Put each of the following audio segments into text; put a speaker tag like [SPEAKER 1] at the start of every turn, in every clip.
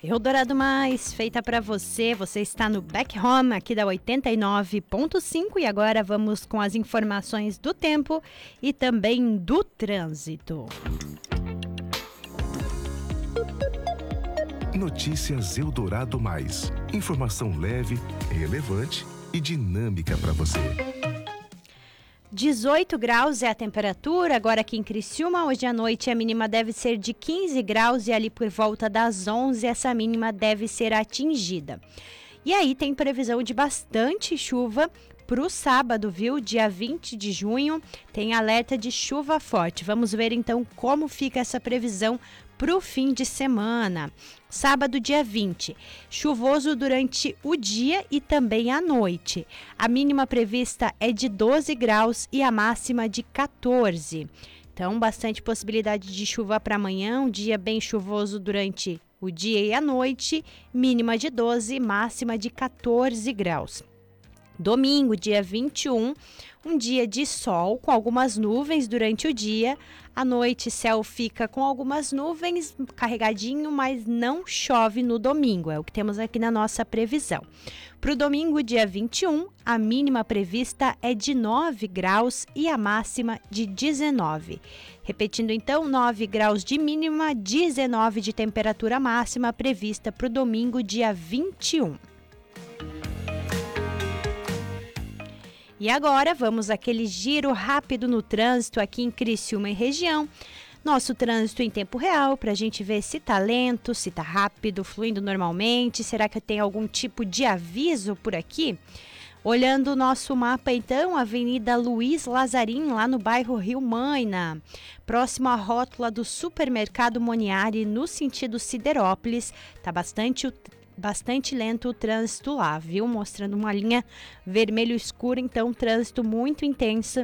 [SPEAKER 1] Eldorado Mais, feita para você. Você está no Back Home, aqui da 89.5, e agora vamos com as informações do tempo e também do trânsito.
[SPEAKER 2] Notícias Eldorado Mais. Informação leve, relevante e dinâmica para você.
[SPEAKER 1] 18 graus é a temperatura, agora aqui em Criciúma. Hoje à noite a mínima deve ser de 15 graus e ali por volta das 11 essa mínima deve ser atingida. E aí tem previsão de bastante chuva para o sábado, viu? Dia 20 de junho tem alerta de chuva forte. Vamos ver então como fica essa previsão para o fim de semana. Sábado, dia 20, chuvoso durante o dia e também à noite. A mínima prevista é de 12 graus e a máxima de 14. Então, bastante possibilidade de chuva para amanhã, um dia bem chuvoso durante o dia e a noite, mínima de 12, máxima de 14 graus. Domingo, dia 21, um dia de sol com algumas nuvens durante o dia. À noite, céu fica com algumas nuvens, carregadinho, mas não chove no domingo. É o que temos aqui na nossa previsão. Para o domingo, dia 21, a mínima prevista é de 9 graus e a máxima de 19. Repetindo então, 9 graus de mínima, 19 de temperatura máxima prevista para o domingo, dia 21. E agora vamos àquele giro rápido no trânsito aqui em Criciúma e região. Nosso trânsito em tempo real para a gente ver se está lento, se está rápido, fluindo normalmente. Será que tem algum tipo de aviso por aqui? Olhando o nosso mapa então, Avenida Luiz Lazarim, lá no bairro Rio Maina, próximo à rótula do supermercado Moniari, no sentido Siderópolis. Está bastante lento o trânsito lá, viu? Mostrando uma linha vermelho escura, então trânsito muito intenso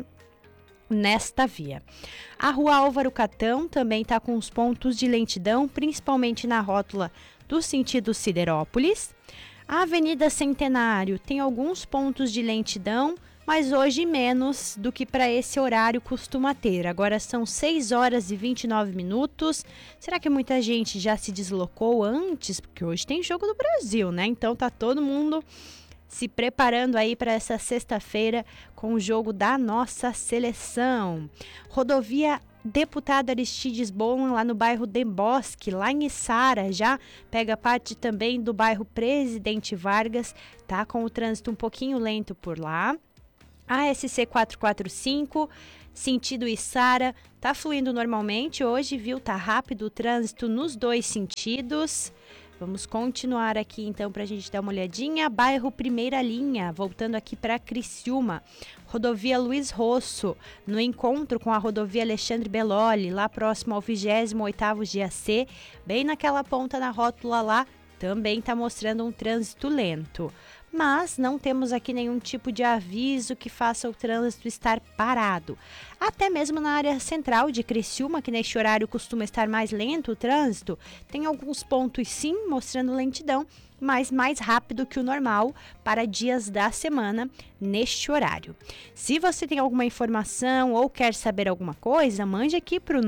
[SPEAKER 1] nesta via. A rua Álvaro Catão também está com os pontos de lentidão, principalmente na rótula do sentido Siderópolis. A Avenida Centenário tem alguns pontos de lentidão, mas hoje menos do que para esse horário costuma ter. Agora são 6 horas e 29 minutos. Será que muita gente já se deslocou antes? Porque hoje tem Jogo do Brasil, né? Então tá todo mundo se preparando aí para essa sexta-feira com o jogo da nossa seleção. Rodovia Deputado Aristides Bowman, lá no bairro Dembosque, lá em Içara, já pega parte também do bairro Presidente Vargas, tá com o trânsito um pouquinho lento por lá. A SC 445, sentido Içara, tá fluindo normalmente hoje, viu? Tá rápido o trânsito nos dois sentidos. Vamos continuar aqui então para a gente dar uma olhadinha. Bairro Primeira Linha, voltando aqui para Criciúma. Rodovia Luiz Rosso, no encontro com a rodovia Alexandre Belloli, lá próximo ao 28º GAC, bem naquela ponta na rótula lá, também está mostrando um trânsito lento. Mas não temos aqui nenhum tipo de aviso que faça o trânsito estar parado. Até mesmo na área central de Criciúma, que neste horário costuma estar mais lento o trânsito, tem alguns pontos sim mostrando lentidão, mas mais rápido que o normal para dias da semana neste horário. Se você tem alguma informação ou quer saber alguma coisa, mande aqui para o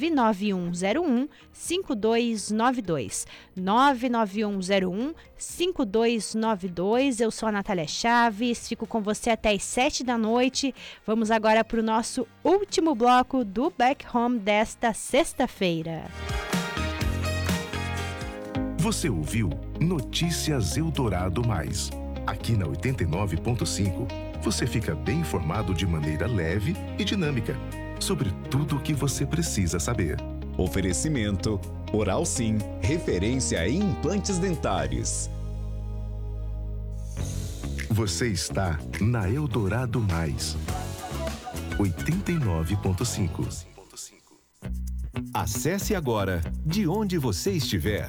[SPEAKER 1] 99101 5292. 99101 5292. Eu sou a Natália Chaves, fico com você até as 7 da noite. Vamos agora para o nosso último bloco do Back Home desta sexta-feira.
[SPEAKER 2] Você ouviu Notícias Eldorado Mais. Aqui na 89.5, você fica bem informado de maneira leve e dinâmica sobre tudo o que você precisa saber.
[SPEAKER 3] Oferecimento Oral Sim, referência em implantes dentários.
[SPEAKER 2] Você está na Eldorado Mais. 89.5.
[SPEAKER 4] Acesse agora, de onde você estiver,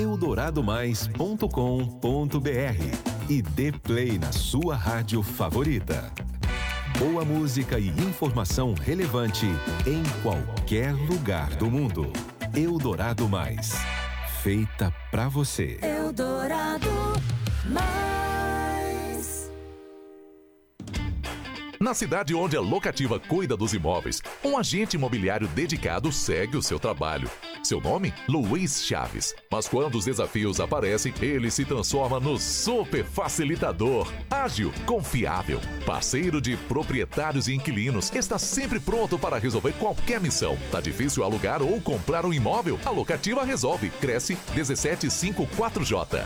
[SPEAKER 4] eldoradomais.com.br e dê play na sua rádio favorita. Boa música e informação relevante em qualquer lugar do mundo. Eldorado Mais, feita pra você.
[SPEAKER 5] Eldorado Mais. Na cidade onde a Locativa cuida dos imóveis, um agente imobiliário dedicado segue o seu trabalho. Seu nome? Luiz Chaves. Mas quando os desafios aparecem, ele se transforma no super facilitador. Ágil, confiável, parceiro de proprietários e inquilinos. Está sempre pronto para resolver qualquer missão. Tá difícil alugar ou comprar um imóvel? A Locativa resolve. Cresce 1754J.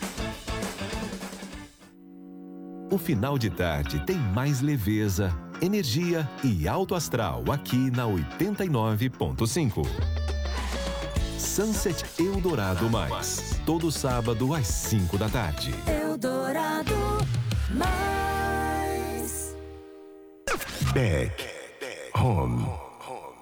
[SPEAKER 4] O final de tarde tem mais leveza, energia e alto astral aqui na 89.5. Sunset Eldorado Mais, todo sábado às 5 da tarde.
[SPEAKER 6] Eldorado Mais.
[SPEAKER 2] Beck.